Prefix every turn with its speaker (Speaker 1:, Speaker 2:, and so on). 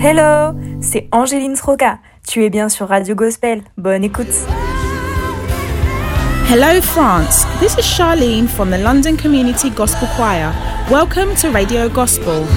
Speaker 1: Hello, c'est Angéline Sroka. Tu es bien sur Radio Gospel. Bonne écoute.
Speaker 2: Hello France, this is Charlene from the London Community Gospel Choir. Welcome to Radio Gospel.